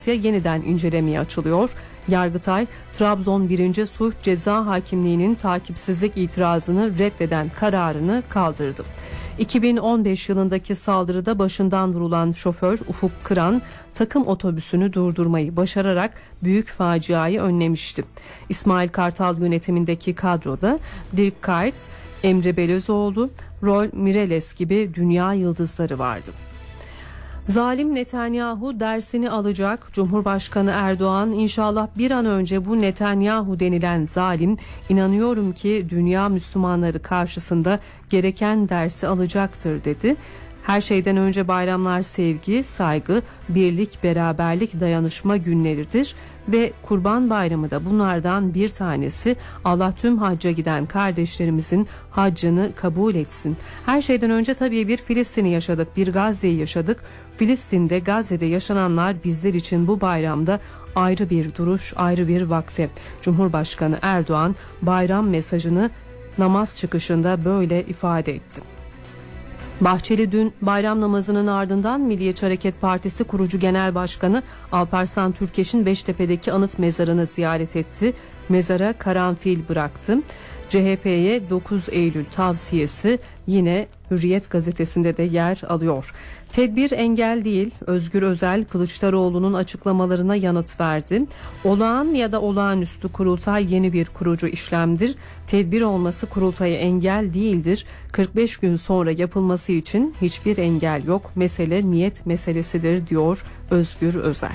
yeniden incelemeye açılıyor. Yargıtay, Trabzon 1. Sulh Ceza Hakimliği'nin takipsizlik itirazını reddeden kararını kaldırdı. 2015 yılındaki saldırıda başından vurulan şoför Ufuk Kıran, takım otobüsünü durdurmayı başararak büyük faciayı önlemişti. İsmail Kartal yönetimindeki kadroda Dirk Kuyt, Emre Belözoğlu, Raul Mireles gibi dünya yıldızları vardı. Zalim Netanyahu dersini alacak. Cumhurbaşkanı Erdoğan, inşallah bir an önce bu Netanyahu denilen zalim, inanıyorum ki dünya Müslümanları karşısında gereken dersi alacaktır dedi. Her şeyden önce bayramlar sevgi, saygı, birlik, beraberlik, dayanışma günleridir ve Kurban Bayramı da bunlardan bir tanesi. Allah tüm hacca giden kardeşlerimizin haccını kabul etsin. Her şeyden önce tabii bir Filistin'i yaşadık, bir Gazze'yi yaşadık. Filistin'de, Gazze'de yaşananlar bizler için bu bayramda ayrı bir duruş, ayrı bir vakfe. Cumhurbaşkanı Erdoğan bayram mesajını namaz çıkışında böyle ifade etti. Bahçeli dün bayram namazının ardından Milliyetçi Hareket Partisi kurucu genel başkanı Alparslan Türkeş'in Beştepe'deki anıt mezarını ziyaret etti. Mezara karanfil bıraktı. CHP'ye 9 Eylül tavsiyesi yine Hürriyet gazetesinde de yer alıyor. Tedbir engel değil. Özgür Özel Kılıçdaroğlu'nun açıklamalarına yanıt verdi. Olağan ya da olağanüstü kurultay yeni bir kurucu işlemdir. Tedbir olması kurultaya engel değildir. 45 gün sonra yapılması için hiçbir engel yok. Mesele niyet meselesidir diyor Özgür Özel.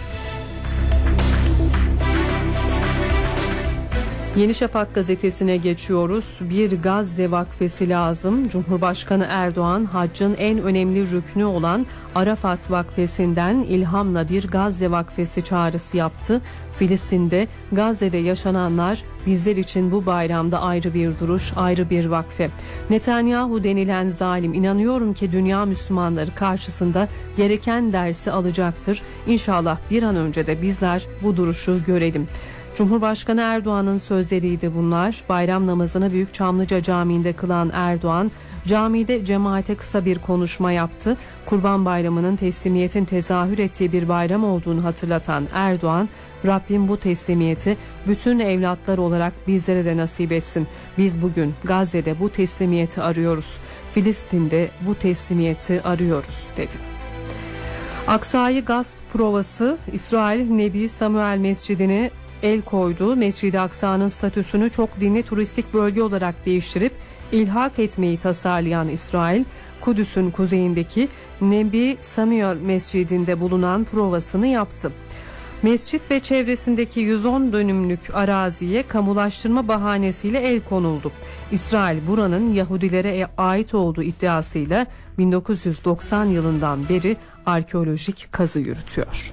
Yeni Şafak gazetesine geçiyoruz. Bir Gazze vakfesi lazım. Cumhurbaşkanı Erdoğan, haccın en önemli rüknü olan Arafat vakfesinden ilhamla bir Gazze vakfesi çağrısı yaptı. Filistin'de, Gazze'de yaşananlar bizler için bu bayramda ayrı bir duruş, ayrı bir vakfe. Netanyahu denilen zalim, inanıyorum ki dünya Müslümanları karşısında gereken dersi alacaktır. İnşallah bir an önce de bizler bu duruşu görelim. Cumhurbaşkanı Erdoğan'ın sözleriydi bunlar. Bayram namazını Büyük Çamlıca Camii'nde kılan Erdoğan, camide cemaate kısa bir konuşma yaptı. Kurban Bayramı'nın teslimiyetin tezahür ettiği bir bayram olduğunu hatırlatan Erdoğan, Rabbim bu teslimiyeti bütün evlatlar olarak bizlere de nasip etsin. Biz bugün Gazze'de bu teslimiyeti arıyoruz. Filistin'de bu teslimiyeti arıyoruz dedi. Aksa'yı gasp provası, İsrail Nebi Samuel Mescidi'ni el koydu. Mescid-i Aksa'nın statüsünü çok dinli turistik bölge olarak değiştirip ilhak etmeyi tasarlayan İsrail, Kudüs'ün kuzeyindeki Nebi Samuel Mescidi'nde bulunan provasını yaptı. Mescit ve çevresindeki 110 dönümlük araziye kamulaştırma bahanesiyle el konuldu. İsrail buranın Yahudilere ait olduğu iddiasıyla 1990 yılından beri arkeolojik kazı yürütüyor.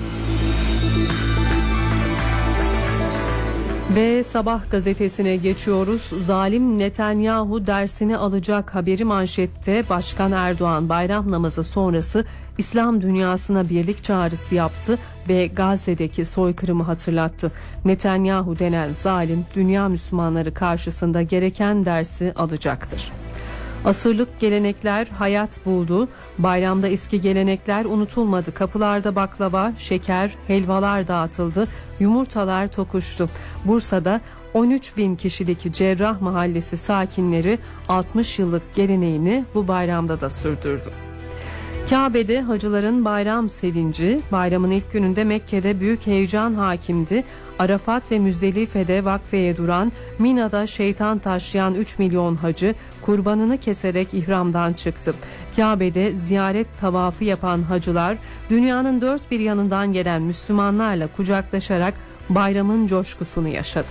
Ve Sabah gazetesine geçiyoruz. Zalim Netanyahu dersini alacak haberi manşette. Başkan Erdoğan bayram namazı sonrası İslam dünyasına birlik çağrısı yaptı ve Gazze'deki soykırımı hatırlattı. Netanyahu denen zalim dünya Müslümanları karşısında gereken dersi alacaktır. Asırlık gelenekler hayat buldu. Bayramda eski gelenekler unutulmadı. Kapılarda baklava, şeker, helvalar dağıtıldı. Yumurtalar tokuştu. Bursa'da 13 bin kişilik Cerrah Mahallesi sakinleri 60 yıllık geleneğini bu bayramda da sürdürdü. Kabe'de hacıların bayram sevinci, bayramın ilk gününde Mekke'de büyük heyecan hakimdi. Arafat ve Müzdelife'de vakfeye duran, Mina'da şeytan taşlayan 3 milyon hacı kurbanını keserek ihramdan çıktı. Kabe'de ziyaret tavafı yapan hacılar, dünyanın dört bir yanından gelen Müslümanlarla kucaklaşarak bayramın coşkusunu yaşadı.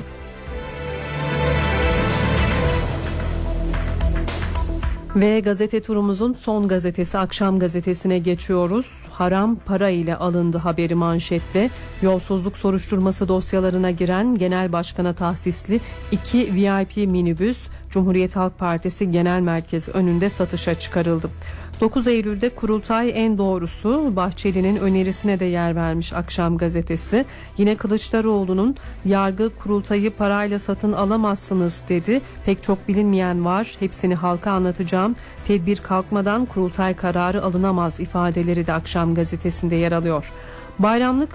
Ve gazete turumuzun son gazetesi Akşam Gazetesi'ne geçiyoruz. Haram para ile alındı haberi manşette. Yolsuzluk soruşturması dosyalarına giren Genel Başkan'a tahsisli 2 VIP minibüs Cumhuriyet Halk Partisi Genel Merkezi önünde satışa çıkarıldı. 9 Eylül'de kurultay en doğrusu, Bahçeli'nin önerisine de yer vermiş Akşam Gazetesi. Yine Kılıçdaroğlu'nun yargı kurultayı parayla satın alamazsınız dedi. Pek çok bilinmeyen var, hepsini halka anlatacağım. Tedbir kalkmadan kurultay kararı alınamaz ifadeleri de Akşam Gazetesi'nde yer alıyor. Bayramlık